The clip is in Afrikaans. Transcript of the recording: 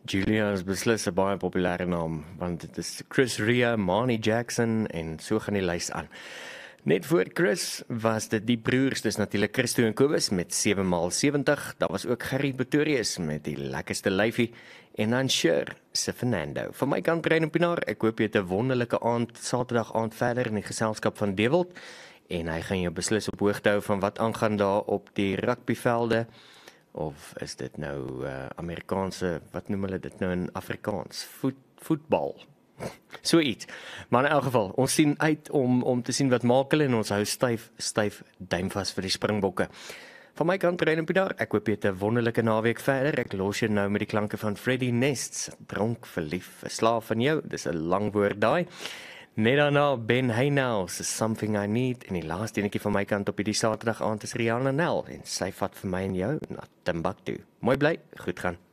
Julia is beslis 'n baie populêre naam, want dit is Chris Rea, Marnie Jackson en so gaan die lys aan. Net voor Chris was dit die broers, dis natuurlik Christo en Kobus met 7x70, daar was ook Gerrie Pretorius met die lekkerste lyfie, en dan Sher se Fernando. Van my kant Brein en Pinaar, ek hoop jy het 'n wonderlike aand, Saterdag aand verder in die geselskap van Dewald, en hy gaan jou beslis op hoogte hou van wat aangaan daar op die rugbyvelde, of is dit nou Amerikaanse, wat noem hulle dit nou in Afrikaans, voetbal, so iets. Maar in elk geval, ons sien uit om te sien wat maak hulle, en ons hou styf duimvas vir die Springbokke. Van my kant, Brein en Pinaar, ek hoop jy het 'n wonderlike naweek verder. Ek los jou nou met die klanke van Freddie Nests, Dronk, Verlief, Verslaaf van jou, dis 'n lang woord daai. Net daarna Ben Heynel se Something I Need, en die laaste enetjie van my kant op hierdie Saterdag aand is Rihanna Nel, en sy vat vir my en jou na Timbuktu. Mooi bly, goed gaan.